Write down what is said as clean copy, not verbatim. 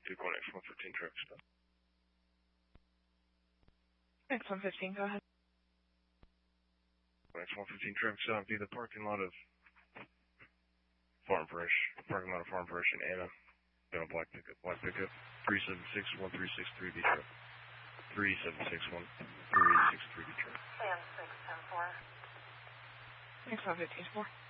X115 traffic stop. X115, go ahead. X115 traffic stop via the parking lot of Farm Fresh in Anna. Got a black pickup. 3761363 Detroit. 3761363 Detroit. X115 4.